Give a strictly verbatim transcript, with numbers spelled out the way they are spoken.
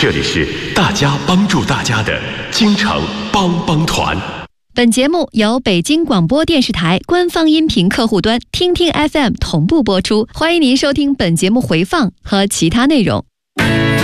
这里是大家帮助大家的京城帮帮团。 本节目由北京广播电视台官方音频客户端听听 F M 同步播出，欢迎您收听本节目回放和其他内容。